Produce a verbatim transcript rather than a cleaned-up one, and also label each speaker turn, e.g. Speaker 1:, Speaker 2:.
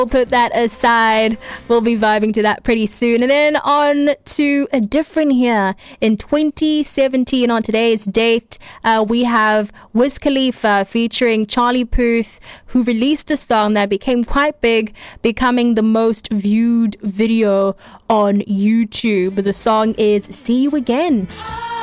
Speaker 1: We'll put that aside. We'll be vibing to that pretty soon. And then on to a different here. In twenty seventeen, on today's date, uh, we have Wiz Khalifa featuring Charlie Puth, who released a song that became quite big, becoming the most viewed video on YouTube. The song is See You Again.